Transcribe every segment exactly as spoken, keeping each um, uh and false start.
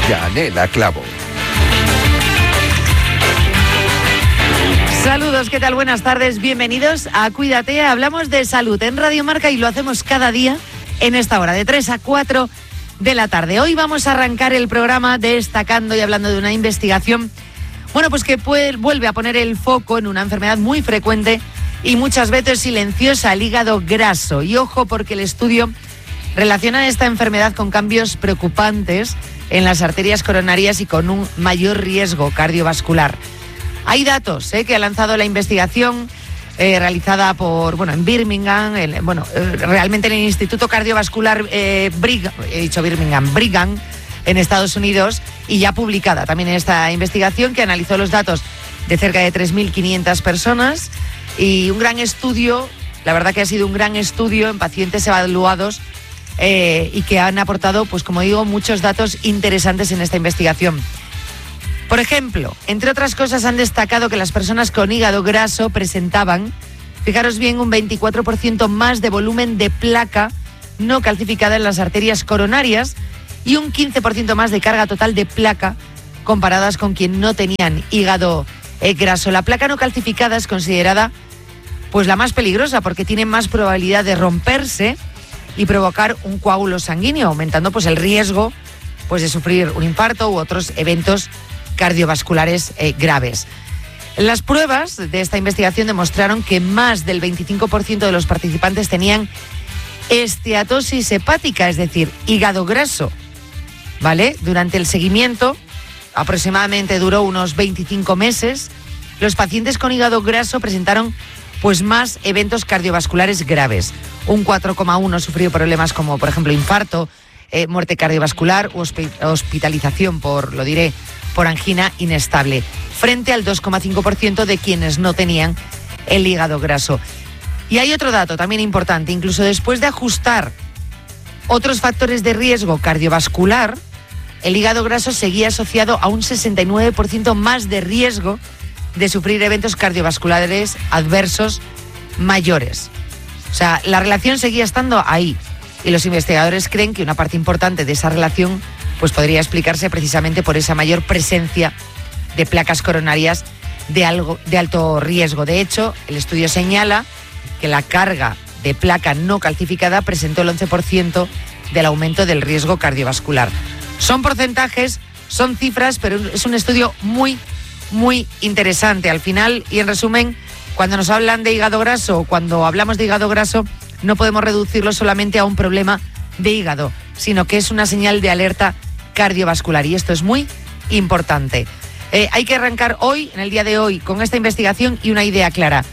Yanela Clavo. Saludos, ¿qué tal? Buenas tardes, bienvenidos a Cuídate. Hablamos de salud en Radio Marca y lo hacemos cada día en esta hora, de tres a cuatro de la tarde. Hoy vamos a arrancar el programa destacando y hablando de una investigación, bueno, pues que puede, vuelve a poner el foco en una enfermedad muy frecuente y muchas veces silenciosa, el hígado graso. Y ojo, porque el estudio relaciona esta enfermedad con cambios preocupantes en las arterias coronarias y con un mayor riesgo cardiovascular. Hay datos eh, que ha lanzado la investigación eh, realizada por, bueno, en Birmingham, el, bueno, eh, realmente en el Instituto Cardiovascular eh, Brigham, he dicho Birmingham, Brigham, en Estados Unidos, y ya publicada también esta investigación que analizó los datos de cerca de tres mil quinientas personas y un gran estudio, la verdad que ha sido un gran estudio en pacientes evaluados eh, y que han aportado, pues como digo, muchos datos interesantes en esta investigación. Por ejemplo, entre otras cosas han destacado que las personas con hígado graso presentaban, fijaros bien, un veinticuatro por ciento más de volumen de placa no calcificada en las arterias coronarias y un quince por ciento más de carga total de placa comparadas con quien no tenían hígado eh, graso. La placa no calcificada es considerada pues la más peligrosa porque tiene más probabilidad de romperse y provocar un coágulo sanguíneo, aumentando pues el riesgo pues de sufrir un infarto u otros eventos cardiovasculares eh, graves. Las pruebas de esta investigación demostraron que más del veinticinco por ciento de los participantes tenían esteatosis hepática, es decir, hígado graso, ¿vale? Durante el seguimiento, aproximadamente duró unos veinticinco meses, los pacientes con hígado graso presentaron pues más eventos cardiovasculares graves. Un cuatro coma uno sufrió problemas como, por ejemplo, infarto, eh, muerte cardiovascular u hospi- hospitalización por, lo diré, por angina inestable, frente al dos coma cinco por ciento de quienes no tenían el hígado graso. Y hay otro dato también importante, incluso después de ajustar otros factores de riesgo cardiovascular, el hígado graso seguía asociado a un sesenta y nueve por ciento más de riesgo de sufrir eventos cardiovasculares adversos mayores. O sea, la relación seguía estando ahí y los investigadores creen que una parte importante de esa relación pues podría explicarse precisamente por esa mayor presencia de placas coronarias de, algo, de alto riesgo. De hecho, el estudio señala que la carga de placa no calcificada presentó el once por ciento del aumento del riesgo cardiovascular. Son porcentajes, son cifras, pero es un estudio muy, muy interesante. Al final, y en resumen, cuando nos hablan de hígado graso, cuando hablamos de hígado graso, no podemos reducirlo solamente a un problema de hígado, sino que es una señal de alerta cardiovascular y esto es muy importante. Eh, hay que arrancar hoy, en el día de hoy, con esta investigación y una idea clara.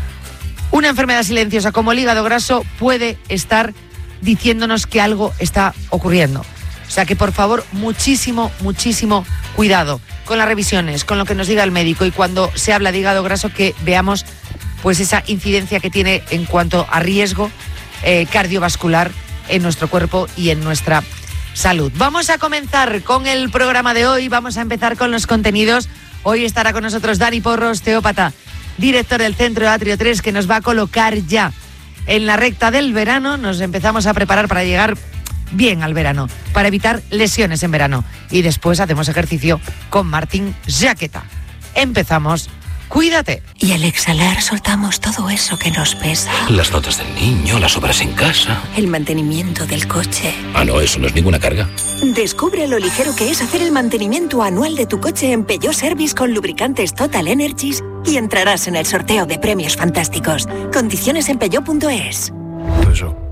Una enfermedad silenciosa como el hígado graso puede estar diciéndonos que algo está ocurriendo. O sea que por favor, muchísimo, muchísimo cuidado con las revisiones, con lo que nos diga el médico y cuando se habla de hígado graso que veamos pues esa incidencia que tiene en cuanto a riesgo eh, cardiovascular en nuestro cuerpo y en nuestra salud. Vamos a comenzar con el programa de hoy, vamos a empezar con los contenidos. Hoy estará con nosotros Dani Porro, osteópata, director del Centro Atrio tres, que nos va a colocar ya en la recta del verano. Nos empezamos a preparar para llegar bien al verano, para evitar lesiones en verano. Y después hacemos ejercicio con Martín Jaqueta. Empezamos. Cuídate. Y al exhalar soltamos todo eso que nos pesa. Las notas del niño, las obras en casa. El mantenimiento del coche. Ah, no, eso no es ninguna carga. Descubre lo ligero que es hacer el mantenimiento anual de tu coche en Peugeot Service con lubricantes Total Energies y entrarás en el sorteo de premios fantásticos. Condiciones en peugeot punto es. Eso.